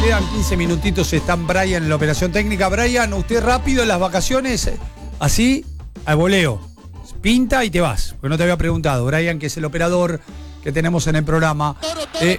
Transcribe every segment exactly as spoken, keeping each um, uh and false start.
quedan quince minutitos, están Brian en la operación técnica. Brian, usted rápido en las vacaciones, así, al voleo. Pinta y te vas, porque no te había preguntado. Brian, que es el operador que tenemos en el programa. Eh,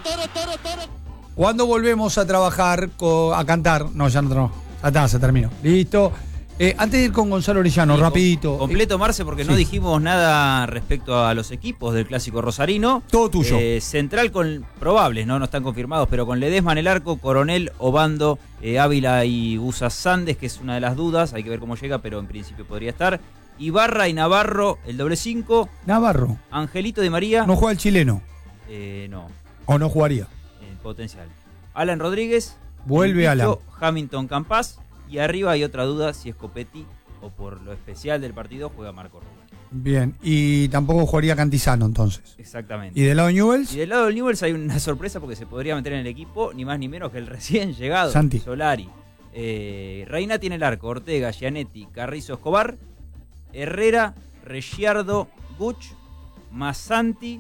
¿Cuándo volvemos a trabajar, a cantar? No, ya no trabajo. Ya está, se terminó. Listo. Eh, antes de ir con Gonzalo Orellano, sí, rapidito. Completo, Marce, porque sí. no dijimos nada respecto a los equipos del clásico rosarino. Todo tuyo. Eh, central con probables, ¿no? No están confirmados, pero con Ledesma en el arco, Coronel, Obando, eh, Ávila y Gusas Sandes, que es una de las dudas. Hay que ver cómo llega, pero en principio podría estar. Ibarra y Navarro, el doble cinco. Navarro. Angelito de María. ¿No juega el chileno? Eh, no. ¿O no jugaría? En potencial. Alan Rodríguez. Vuelve Alan. Hamilton Campas. Y arriba hay otra duda si es Copetti o por lo especial del partido juega Marco Rubio. Bien, y tampoco jugaría Cantizano entonces. Exactamente. ¿Y del lado de Newell's? Y del lado de Newell's hay una sorpresa porque se podría meter en el equipo ni más ni menos que el recién llegado Santi Solari. Eh, Reina tiene el arco, Ortega, Gianetti, Carrizo, Escobar, Herrera, Reggiardo, Guch, Massanti,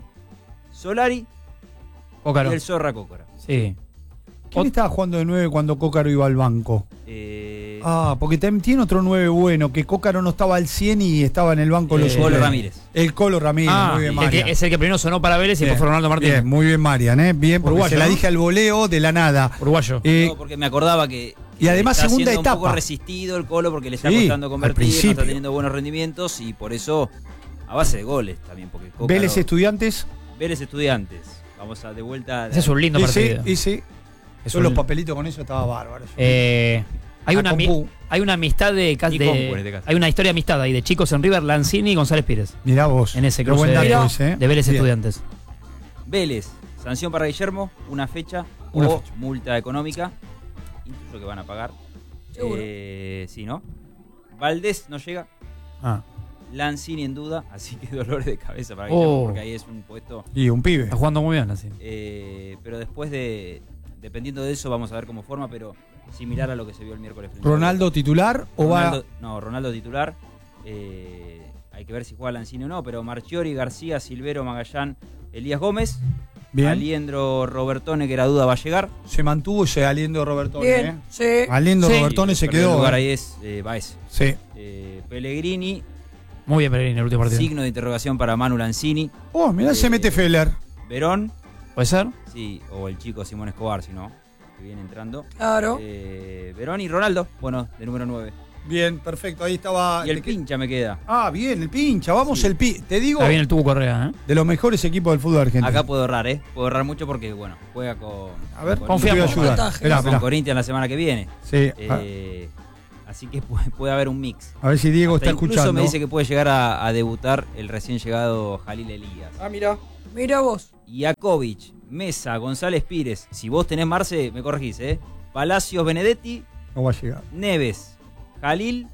Solari Cócaro. Y el Zorra Cócora. Sí. ¿Quién estaba jugando de nueve cuando Cócaro iba al banco? Eh... Ah, porque también tiene otro nueve bueno, que Cócaro no estaba al cien y estaba en el banco. Eh, los el Colo Ramírez. El Colo Ramírez, ah, muy bien, el Marian. que, es el que primero sonó para Vélez y después fue Ronaldo Martínez. Bien, muy bien, Marian, ¿eh? Bien, porque Uruguayo, se la ¿no? dije al voleo de la nada. Uruguayo. Eh, no, porque me acordaba que... Y además está segunda siendo etapa. un poco resistido el Colo porque le está sí, costando convertir, no principio. está teniendo buenos rendimientos y por eso a base de goles también. Porque Cócaro, Vélez Estudiantes. Vélez Estudiantes. Vamos a de vuelta. Ese es un lindo Ese, partido. ese. Es Son un... los papelitos con eso estaba bárbaro. Eh, hay, A una ami- hay una amistad de, de, Compu, en este caso. hay una historia de amistad ahí de chicos en River, Lanzini y González Pires. Mirá vos. En ese Qué cruce buen dato de, ese, ¿eh? de Vélez Bien. Estudiantes. Vélez, sanción para Guillermo, una fecha Una o fecha. multa económica, incluso que van a pagar. Seguro. Eh, sí, ¿no? Valdés no llega. Ah, Lanzini en duda, así que dolores de cabeza para Oh. Guillermo, porque ahí es un puesto. y un pibe. Está jugando muy bien así. Eh, pero después de. Dependiendo de eso, vamos a ver cómo forma, pero similar a lo que se vio el miércoles. frente a ¿Ronaldo titular o Ronaldo, va...? No, Ronaldo titular. Eh, hay que ver si juega Lanzini o no, pero Marchiori, García, Silvero, Magallán, Elías Gómez, Bien. Aliendro Robertone, que era duda, va a llegar. Se mantuvo ese Aliendo Robertone, Bien, ¿eh? sí. Aliendo Sí. Robertone se Pero el quedó. lugar ¿eh? ahí es eh, Baez. Sí. Eh, Pellegrini, Muy bien Pellegrini en el último partido. signo de interrogación para Manu Lanzini. Oh, mirá, Eh, se mete Feller. Verón, ¿Puede ser? sí, o el chico Simón Escobar, si no, que viene entrando. Claro. Eh, Verón y Ronaldo, bueno, de número nueve. Bien, perfecto, ahí estaba. Y el ¿de qué? pincha me queda. Ah, bien, el pincha, vamos Sí. el pi. Te digo, Está bien el tubo Correa, ¿eh? de los mejores equipos del fútbol argentino. Acá puedo ahorrar, ¿eh? Puedo ahorrar mucho porque, bueno, juega con. A ver, con confiamos. te voy a ayudar. Ventaja. Esperá, con esperá. Corinthians la semana que viene. Sí, Eh, así que puede, puede haber un mix. a ver si Diego Hasta está incluso escuchando. me dice que puede llegar a, a debutar el recién llegado Jalil Elías. Ah, mira. Mira vos. Jakovic, Mesa, González Pires. Si vos tenés Marce, me corregís, ¿eh? Palacios, Benedetti, No va a llegar. Neves, Jalil,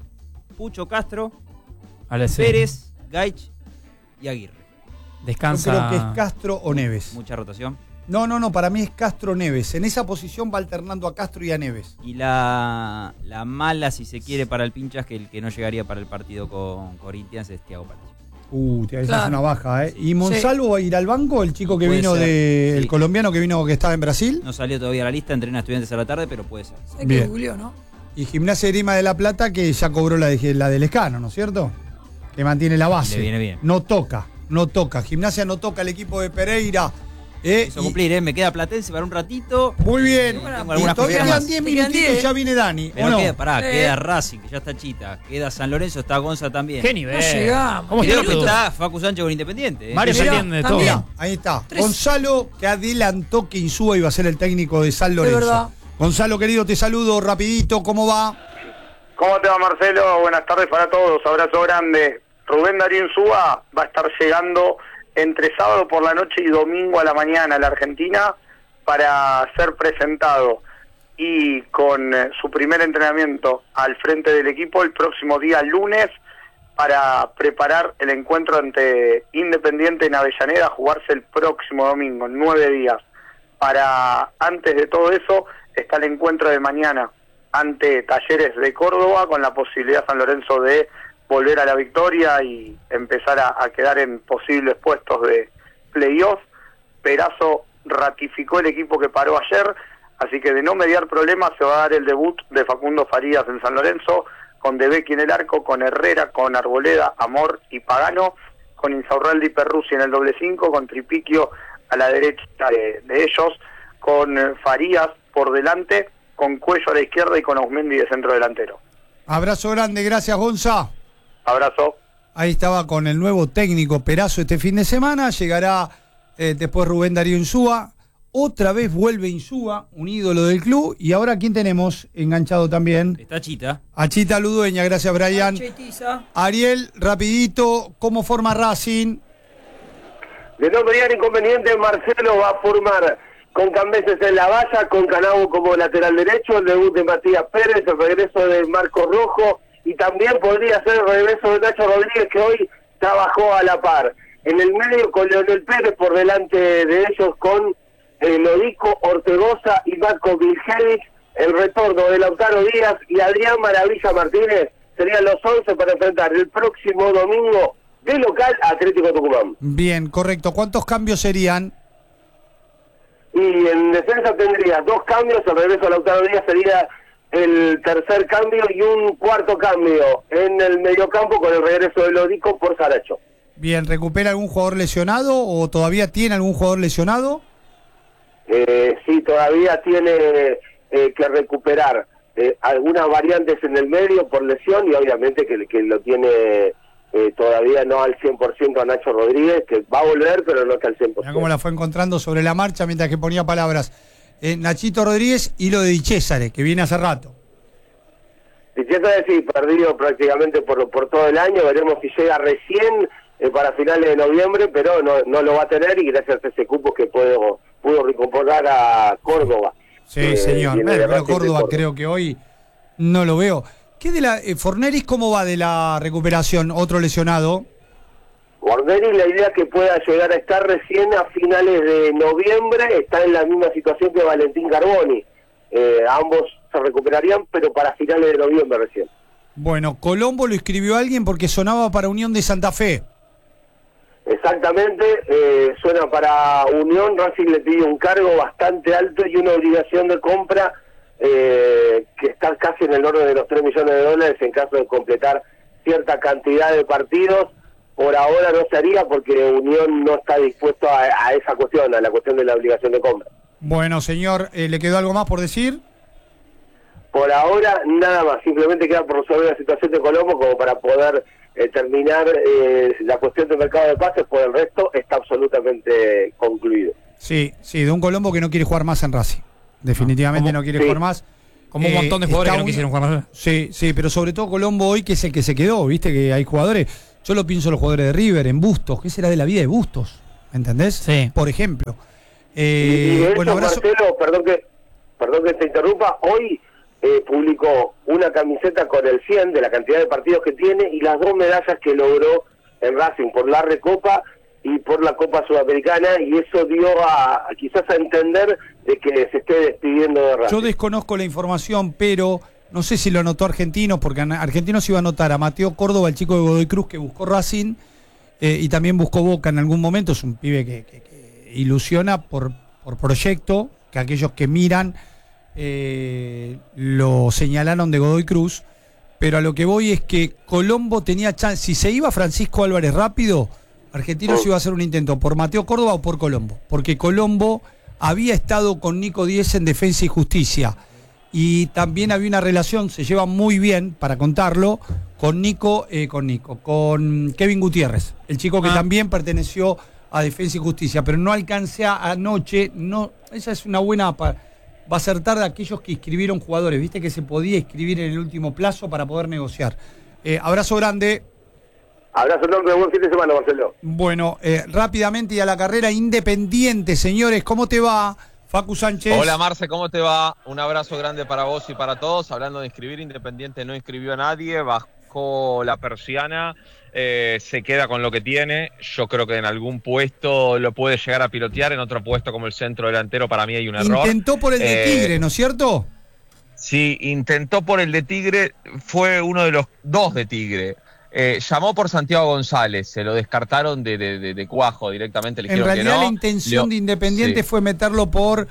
Pucho Castro, Vale, sí. Pérez, Gaich y Aguirre. Yo Descansa. creo que es Castro o Neves. Mucha rotación. No, no, no, para mí es Castro Neves. En esa posición va alternando a Castro y a Neves. Y la, la mala, si se quiere, para el pincha es que el que no llegaría para el partido con Corinthians es Thiago Palacios. Uh, te Claro. es una baja, ¿eh? Sí. ¿Y Monsalvo va a ir al banco? El chico que Puede vino ser, de. El sí. colombiano que vino que estaba en Brasil. No salió todavía la lista, entrena a Estudiantes a la tarde, pero puede ser. Sé que Bien. googleó, ¿no? Y Gimnasia de Grima de la Plata, que ya cobró la, de, la del Escano, ¿no es cierto? Que mantiene la base. Le viene bien. No toca, no toca. Gimnasia no toca el equipo de Pereira. ¿eh? Hizo Y- cumplir, ¿eh? Me queda Platense para un ratito. Muy bien. Tengo Y algunas todavía cositas quedan más. diez Quedan minutitos y diez. ya viene Dani. ¿o Pero no? queda, pará, Sí. queda Racing, que ya está Chita. Queda San Lorenzo, está Gonza también. ¿Qué nivel? No llegamos. ¿Cómo Creo está que todo? está Facu Sánchez con Independiente. ¿eh? Mario se Mirá, entiende de todo. también. Mirá, ahí está. Tres. Gonzalo, que adelantó que Insúa iba a ser el técnico de San Lorenzo. verdad. Gonzalo, querido, te saludo rapidito. ¿Cómo va? ¿Cómo te va, Marcelo? Buenas tardes para todos, abrazo grande. Rubén Darío Insúa va a estar llegando entre sábado por la noche y domingo a la mañana a la Argentina para ser presentado y con eh, su primer entrenamiento al frente del equipo el próximo día lunes para preparar el encuentro ante Independiente en Avellaneda, a jugarse el próximo domingo, en nueve días. Para antes de todo eso está el encuentro de mañana ante Talleres de Córdoba, con la posibilidad San Lorenzo de volver a la victoria y empezar a, a quedar en posibles puestos de playoff. Perazo ratificó el equipo que paró ayer, Así que de no mediar problemas se va a dar el debut de Facundo Farías en San Lorenzo, con De Becchi en el arco, con Herrera, con Arboleda, Amor y Pagano, con Insaurralde y Perruzzi en el doble cinco, con Tripiquio a la derecha de, de ellos, con eh, Farías por delante, con Cuello a la izquierda y con Ausmendi de centro delantero. Abrazo grande, gracias Gonza. Abrazo. Ahí estaba con el nuevo técnico Perazo este fin de semana, llegará eh, después Rubén Darío Insúa, otra vez vuelve Insúa, un ídolo del club, y ahora ¿quién tenemos enganchado también? Está Chita. A Chita Ludueña, gracias Brian. Chetiza. Ariel, rapidito, ¿cómo forma Racing? De no mediar inconveniente, Marcelo va a formar con Cambeses en la valla, con Canabo como lateral derecho, el debut de Matías Pérez, el regreso de Marco Rojo, y también podría ser el regreso de Nacho Rodríguez, que hoy trabajó a la par. En el medio con Leonel Pérez, por delante de ellos con eh, Lodico, Ortegoza y Marco Viljevic, el retorno de Lautaro Díaz y Adrián Maravilla Martínez serían los once para enfrentar el próximo domingo de local a Atlético Tucumán. Bien, correcto. ¿Cuántos cambios serían? Y en defensa tendría dos cambios, el regreso de Lautaro Díaz sería el tercer cambio y un cuarto cambio en el mediocampo con el regreso de Lodico por Saracho. Bien, ¿recupera algún jugador lesionado o todavía tiene algún jugador lesionado? Eh, sí, todavía tiene eh, que recuperar eh, algunas variantes en el medio por lesión y obviamente que, que lo tiene eh, todavía no al cien por ciento a Nacho Rodríguez, que va a volver pero no está al cien por ciento. Mirá cómo la fue encontrando sobre la marcha mientras que ponía palabras. Eh, Nachito Rodríguez y lo de Di Césare, que viene hace rato. Di Césare sí, perdido prácticamente por, por todo el año, veremos si llega recién eh, para finales de noviembre, pero no, no lo va a tener y gracias a ese cupo que puedo, pudo recomponer a Córdoba. Sí, eh, señor. Bueno, pero Córdoba, Córdoba creo que hoy no lo veo. ¿Qué de la eh, Forneris, cómo va de la recuperación? Otro lesionado. Forneris, la idea que pueda llegar a estar recién a finales de noviembre, está en la misma situación que Valentín Carboni. Eh, ambos se recuperarían, pero para finales de noviembre recién. Bueno, Colombo lo inscribió alguien porque sonaba para Unión de Santa Fe. Exactamente, eh, suena para Unión, Racing le pide un cargo bastante alto y una obligación de compra eh, que está casi en el orden de los tres millones de dólares en caso de completar cierta cantidad de partidos. Por ahora no se haría porque Unión no está dispuesto a, a esa cuestión, a la cuestión de la obligación de compra. Bueno, señor, eh, ¿le quedó algo más por decir? Por ahora nada más, simplemente queda por resolver la situación de Colombo como para poder eh, terminar eh, la cuestión del mercado de pases, por el resto está absolutamente concluido. Sí, sí, de un Colombo que no quiere jugar más en Racing. Definitivamente ¿Cómo? no quiere Sí. jugar más. Como un Eh, montón de jugadores está que no un- quisieron jugar más. Sí, sí, pero sobre todo Colombo hoy, que es el que se quedó, viste que hay jugadores. Yo lo pienso en los jugadores de River, en Bustos. ¿Qué será de la vida de Bustos? ¿Entendés? Sí. Por ejemplo. y, Eh, y de hecho, bueno, abrazo. Marcelo, perdón que, perdón que te interrumpa, hoy eh, publicó una camiseta con el cien de la cantidad de partidos que tiene y las dos medallas que logró en Racing por la Recopa y por la Copa Sudamericana, y eso dio a, a quizás a entender de que se esté despidiendo de Racing. Yo desconozco la información, pero no sé si lo anotó Argentinos, porque a Argentinos iba a anotar a Mateo Córdoba, el chico de Godoy Cruz que buscó Racing, eh, y también buscó Boca en algún momento. Es un pibe que, que, que ilusiona por, por proyecto, que aquellos que miran eh, lo señalaron de Godoy Cruz, pero a lo que voy es que Colombo tenía chance. Si se iba Francisco Álvarez rápido, Argentinos iba a hacer un intento por Mateo Córdoba o por Colombo, porque Colombo había estado con Nico Díez en Defensa y Justicia y también había una relación, se lleva muy bien, para contarlo, con Nico, eh, con Nico, con Kevin Gutiérrez, el chico que Ah. también perteneció a Defensa y Justicia, pero no alcancé a, anoche, no, esa es una buena, pa- va a ser tarde aquellos que inscribieron jugadores, viste que se podía inscribir en el último plazo para poder negociar. Eh, abrazo grande. Abrazo enorme, buen fin de semana, Marcelo. Bueno, eh, rápidamente y a la carrera Independiente, señores, ¿cómo te va? Facu Sánchez. Hola Marce, ¿cómo te va? Un abrazo grande para vos y para todos. Hablando de inscribir, Independiente no inscribió a nadie, bajó la persiana, eh, se queda con lo que tiene. Yo creo que en algún puesto lo puede llegar a pilotear, en otro puesto como el centro delantero para mí hay un error. Intentó por el de Eh, Tigre, ¿no es cierto? Sí, intentó por el de Tigre, fue uno de los dos de Tigre. Eh, llamó por Santiago González, se lo descartaron de, de, de, de cuajo directamente. Le En dijeron que realidad no. la intención Leo- de Independiente sí. fue meterlo por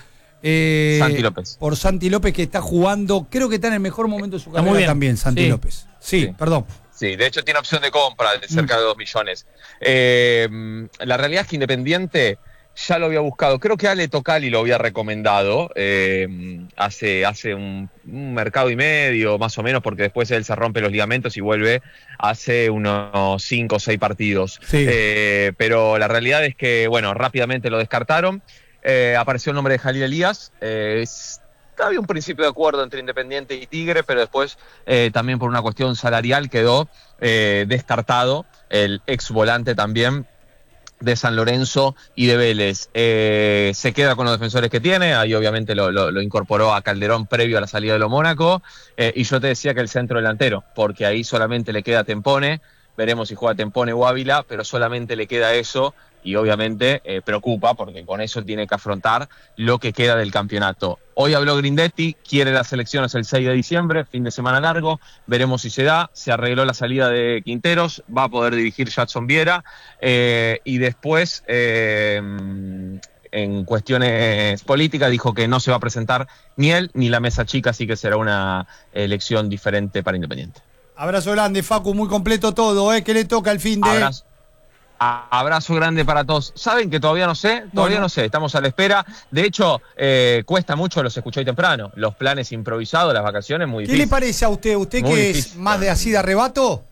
Eh, Santi López. Por Santi López, que está jugando, creo que está en el mejor momento de su Está muy carrera bien. también, Santi Sí. López. Sí, Sí. perdón. Sí, de hecho tiene opción de compra de cerca de dos millones. Eh, la realidad es que Independiente ya lo había buscado. Creo que Ale Tocali lo había recomendado eh, hace, hace un, un mercado y medio, más o menos, porque después él se rompe los ligamentos y vuelve hace unos cinco o seis partidos. Sí. Eh, pero la realidad es que, bueno, rápidamente lo descartaron. Eh, apareció el nombre de Jalil Elías. Eh, es- había un principio de acuerdo entre Independiente y Tigre, pero después eh, también por una cuestión salarial quedó eh, descartado el ex volante también de San Lorenzo y de Vélez. Eh, se queda con los defensores que tiene, ahí obviamente lo, lo, lo incorporó a Calderón previo a la salida de lo Mónaco, eh, y yo te decía que el centro delantero, porque ahí solamente le queda Tempone, veremos si juega Tempone o Ávila, pero solamente le queda eso, y obviamente eh, preocupa, porque con eso tiene que afrontar lo que queda del campeonato. Hoy habló Grindetti, quiere las elecciones el seis de diciembre, fin de semana largo, veremos si se da, se arregló la salida de Quinteros, va a poder dirigir Jadson Viera, eh, y después, eh, en cuestiones políticas, dijo que no se va a presentar ni él ni la mesa chica, así que será una elección diferente para Independiente. Abrazo grande, Facu, muy completo todo, ¿eh? ¿Qué le toca el fin de...? Abrazo. A- Abrazo grande para todos. ¿Saben que todavía no sé? Todavía Bueno. no sé, estamos a la espera. De hecho, eh, cuesta mucho, los escuché hoy temprano. Los planes improvisados, las vacaciones, muy ¿Qué difícil. le parece a usted? ¿Usted Muy que es difícil. más de así de arrebato?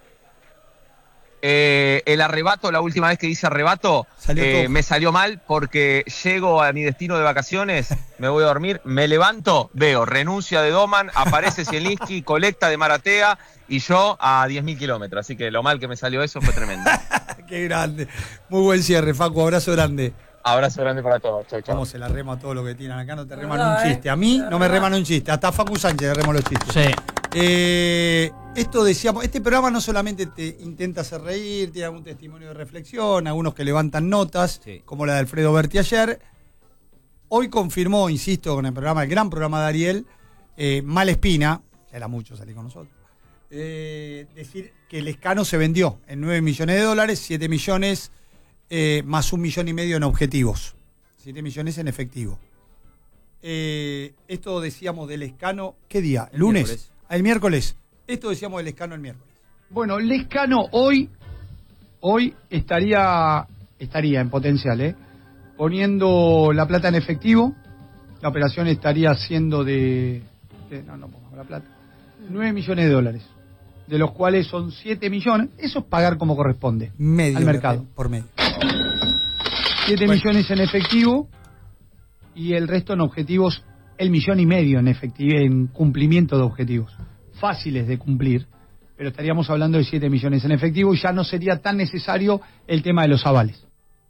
Eh, el arrebato, la última vez que hice arrebato, Salió eh, todo. me salió mal porque llego a mi destino de vacaciones, me voy a dormir, me levanto, veo renuncia de Doman, aparece Zielinski, colecta de Maratea y yo a diez mil kilómetros. Así que lo mal que me salió eso fue tremendo. Qué grande. Muy buen cierre, Facu, abrazo grande. Abrazo grande para todos. Chau, chau. Cómo se la rema todo lo que tiran acá, no te reman verdad, un ¿eh? chiste. A mí La no me verdad. reman un chiste, hasta a Facu Sánchez le remo los chistes. Sí. Eh, esto decíamos, este programa no solamente te intenta hacer reír, tiene algún testimonio de reflexión, algunos que levantan notas, Sí. como la de Alfredo Berti ayer. Hoy confirmó, insisto, con el programa, el gran programa de Ariel, eh, Malespina, ya era mucho salir con nosotros, eh, decir que el Escano se vendió en nueve millones de dólares, siete millones eh, más un millón y medio en objetivos, siete millones en efectivo. Eh, esto decíamos del Escano, ¿qué día? El ¿Lunes? miércoles. El miércoles. Esto decíamos del Escano el miércoles. Bueno, Lescano hoy, hoy estaría, estaría en potencial, ¿eh? Poniendo la plata en efectivo. La operación estaría siendo de, de- no, no pongamos la plata, nueve millones de dólares, de los cuales son siete millones. Eso es pagar como corresponde Medio al mercado. por medio. siete millones en efectivo y el resto en objetivos, el millón y medio en efectivo, en cumplimiento de objetivos. Fáciles de cumplir, pero estaríamos hablando de siete millones en efectivo y ya no sería tan necesario el tema de los avales.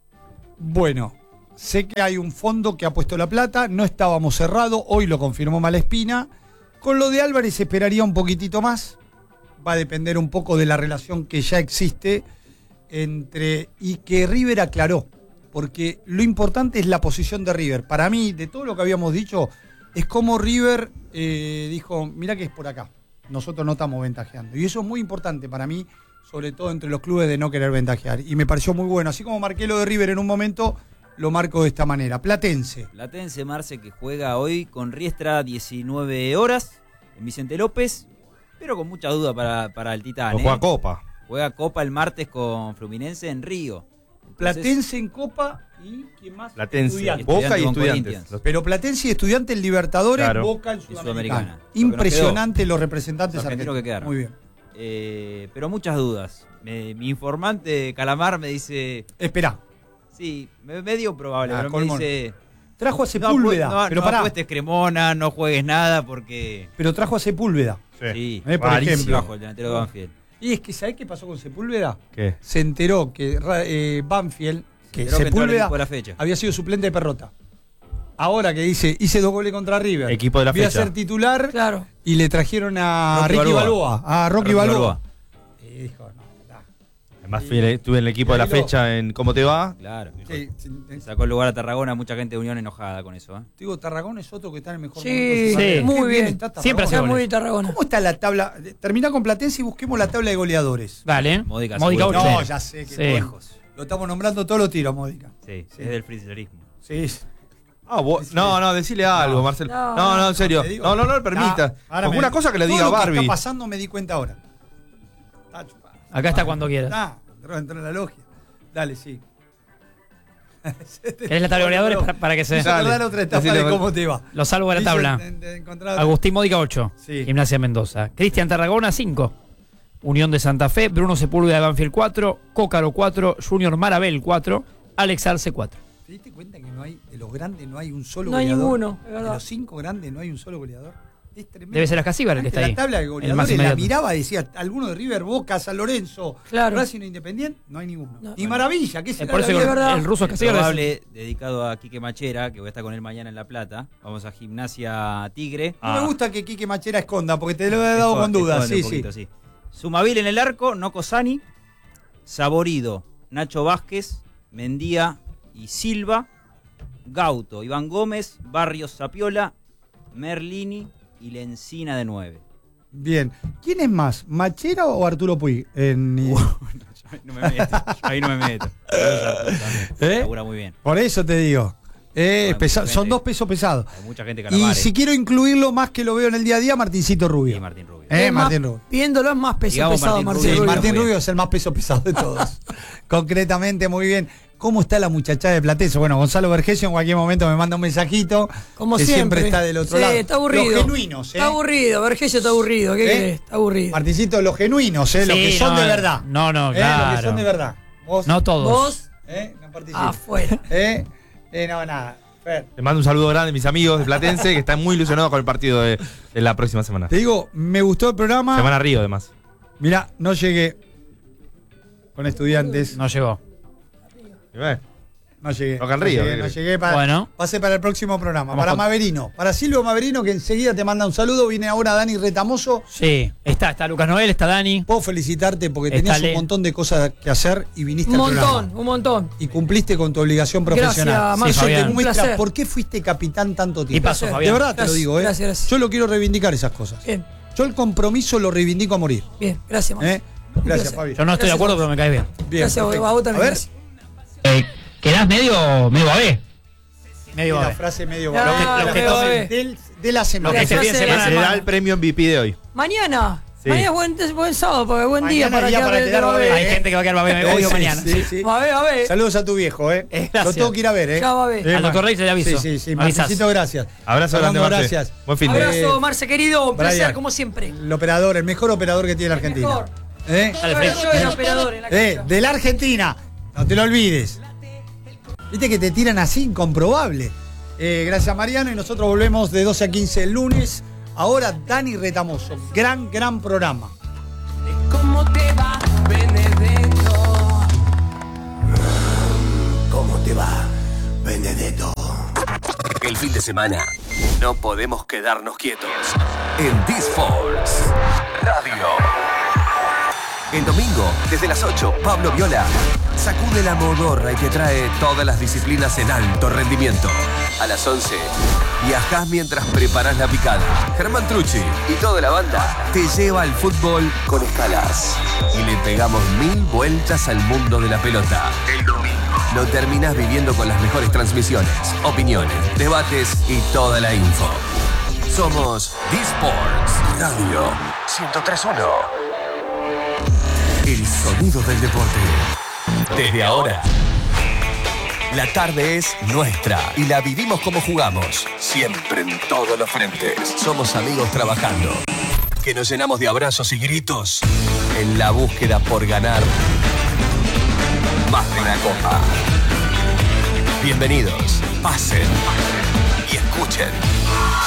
Bueno, sé que hay un fondo que ha puesto la plata, no estábamos cerrados, hoy lo confirmó Malespina. Con lo de Álvarez esperaría un poquitito más, va a depender un poco de la relación que ya existe entre y que River aclaró, porque lo importante es la posición de River. Para mí, de todo lo que habíamos dicho, es como River eh, dijo, mira que es por acá, nosotros no estamos ventajeando. Y eso es muy importante para mí, sobre todo entre los clubes, de no querer ventajear. Y me pareció muy bueno, así como marqué lo de River en un momento, lo marco de esta manera. Platense. Platense, Marce, que juega hoy con Riestra diecinueve horas en Vicente López, pero con mucha duda para, para el Titán. O ¿eh? juega Copa. Juega Copa el martes con Fluminense en Río. Entonces, Platense en Copa y ¿quién más? Platense, Estudiantes. Boca y Estudiantes con Estudiantes. Corinthians. Los- Pero Platense y Estudiantes, el Libertadores, Claro. Boca el Y Sudamericana. Sudamericana. Lo que nos Impresionante los representantes Los argentinos argentinos. que quedaron. Muy bien. eh, pero muchas dudas. Me- mi informante Calamar me dice, Espera, sí, me- medio probable, Ah, pero me colmo. dice... trajo a No, Sepúlveda, no, pero no pará, apuestes Cremona, no juegues nada porque... pero trajo a Sepúlveda. Sí, Eh, por Rarísimo. ejemplo. bajo el delantero de Banfield. Y es que, ¿sabés qué pasó con Sepúlveda? ¿Qué? Se enteró que Ra- eh, Banfield, que enteró que entró al Sepúlveda equipo de la fecha. había sido suplente de Perrota. Ahora que dice, hice dos goles contra River. Equipo de la Voy fecha. a ser titular Claro. y le trajeron a Rocky Ricky Balboa. Balboa. A Rocky, Rocky Balboa. Balboa. Y dijo, no, está. Además, fui- estuve en el equipo de la Ahí lo- fecha en ¿Cómo te va? Claro. Sí, sí, Le Sacó el lugar a Tarragona, mucha gente de Unión enojada con eso. ¿eh? digo, Tarragón es otro que está en el mejor Sí, momento de su sí, carrera. muy Qué bien. está Tarragona. Siempre hace Está goles. muy Tarragona. ¿Cómo está la tabla? Termina con Platense y busquemos la tabla de goleadores. Dale. Módica, Módica seguro. ocho. No, ya sé que Sí. lejos. Lo estamos nombrando todos los tiros, Módica. Sí, Sí. es del friserismo. Sí. Ah, vos- no, no, decile algo, No. Marcelo. No, No, no, en serio. Te digo- No, no, no le permita. Ah, ahora Porque me- una cosa que le todo diga a lo que Barbie. está pasando me di cuenta ahora. Está chupado. Acá está cuando quieras. Está, entró, entró en la logia. Dale, sí. ¿Querés la tabla de goleadores para, para que se... Me hizo acordar otra etapa Decile, de cómo te va. Lo salvo de la Dice, tabla. de- de encontrar- Agustín Módica ocho. Sí. Gimnasia Mendoza. Cristian Tarragona cinco. Unión de Santa Fe. Bruno Sepúlveda de Banfield cuatro. Cócaro cuatro. Junior Marabel cuatro. Alex Arce cuatro. ¿Te diste cuenta que no hay, de los grandes no hay un solo No hay goleador? ninguno, es De verdad. los cinco grandes no hay un solo goleador. Es tremendo. Debe ser Ascasíbar el que Antes está ahí. La tabla de El más goleadores la inmediato. miraba y decía, alguno de River, Boca, San Lorenzo, Claro. Racing o Independiente, no hay ninguno. No. Ni Maravilla, ¿qué Eh, será por la eso vida? es verdad. el ruso El Ascasíbar es- probable dedicado a Quique Machera, que voy a estar con él mañana en La Plata. Vamos a Gimnasia Tigre. No me gusta que Quique Machera esconda, porque te lo he dado Esco- con dudas. esconde Sí, un sí. poquito, sí. Sumavil en el arco, Noco Sani, Saborido, Nacho Vázquez, Mendía y Silva, Gauto, Iván Gómez, Barrios Sapiola, Merlini y Lencina de nueve. Bien. ¿Quién es más, Machera o Arturo Puig? En, No me meto, ahí no me meto. ¿Eh? Labura muy bien. Por eso te digo. Eh, Bueno, pesa- mucha son gente- dos pesos pesados. Hay mucha gente Y calamares. si quiero incluirlo más que lo veo en el día a día, Martincito Rubio. Y Martín Rubio. Eh, Es más- Martín Rubio. Viéndolo es más peso Digamos pesado, Martín Martín, Sí, Rubio. Rubio. Martín muy bien. Rubio es el más peso pesado de todos. Concretamente, muy bien. ¿Cómo está la muchachada de Platense? Bueno, Gonzalo Vergesio en cualquier momento me manda un mensajito. Como que siempre. está del otro Sí, lado. está aburrido. Los genuinos, ¿eh? Está aburrido, Vergesio está aburrido. ¿Qué ¿Eh? querés? Está aburrido. Martincito, los genuinos, ¿eh? Los Sí, que son no, de verdad. no, no, ¿Eh? claro. Los que son de verdad. Vos, No todos. Vos, ¿eh? No participo. afuera. ¿Eh? Eh, no, nada. Fer. Les mando un saludo grande a mis amigos de Platense que están muy ilusionados con el partido de, de la próxima semana. Te digo, me gustó el programa. Semana Río, además. Mirá, no llegué con estudiantes. No llegó. Y bueno, No llegué. Rock and no Rio, llegué, ¿qué no querés? llegué para, Bueno. pasé para el próximo programa. Vamos para con- Maverino. Para Silvio Maverino, que enseguida te manda un saludo. Viene ahora Dani Retamoso. Sí. Está, está Lucas Noel, está Dani. Puedo felicitarte porque Está tenías un Le- montón de cosas que hacer y viniste Un al programa. montón, un montón. Y cumpliste con tu obligación profesional. Gracias, Marcelo, Eso te un muestra placer. por qué fuiste capitán tanto Y tiempo. paso, De Fabián. De verdad te lo Gracias, digo, ¿eh? gracias, gracias. Yo lo quiero reivindicar esas cosas. Bien, Yo el compromiso lo reivindico a morir. bien. Gracias, Marcelo. ¿eh? Gracias, Gracias. Fabi. Yo no estoy de Gracias, acuerdo, pero me cae bien. Bien, Gracias a vos, perfecto. a vos también, A ver, gracias. Eh, quedás medio, medio babé. Medio la babé. frase medio Ah, lo que, lo que medio tome babé. del- de la semana. Lo que se Gracias, viene semana Se de le da mano. el premio M V P de hoy. Mañana. Sí. Mañana es buen, es buen sábado, porque buen día Mañana para día que para hable de quedar Babé. babé. Hay gente que va a quedar babé hoy o Sí, mañana. sí, sí. Babé, babé. Saludos a tu viejo, ¿eh? Eh, Lo gracias. tengo que ir a ver, ¿eh? Ya va a ver. Eh, Al doctor Mar- Reyes le aviso. Sí, sí, sí. Me avisás. Martincito, gracias. Abrazo grande, Fernando, Marce. gracias. Buen fin de Abrazo, Eh, Marce querido. Un placer, Brian. como siempre. El operador, el mejor operador que tiene la Argentina. mejor. ¿Eh? Dale, Fred. Yo era operador en la Eh, cancha. de la Argentina. No te lo olvides. Viste que te tiran así, incomprobable. Eh, gracias, Mariano. Y nosotros volvemos de doce a quince el lunes. Ahora, Dani Retamoso. Gran, gran programa. ¿Cómo te va, Benedetto? ¿Cómo te va, Benedetto? El fin de semana no podemos quedarnos quietos. En Disforce Radio. El domingo, desde las ocho, Pablo Viola sacude la modorra y te trae todas las disciplinas en alto rendimiento. A las once, viajás mientras preparas la picada. Germán Trucci y toda la banda te lleva al fútbol con escalas. Y le pegamos mil vueltas al mundo de la pelota. El domingo lo terminás viviendo con las mejores transmisiones, opiniones, debates y toda la info. Somos Disports Radio ciento tres punto uno. El sonido del deporte. Desde ahora, la tarde es nuestra y la vivimos como jugamos, siempre en todos los frentes. Somos amigos trabajando, que nos llenamos de abrazos y gritos en la búsqueda por ganar más de una copa. Bienvenidos, pasen y escuchen.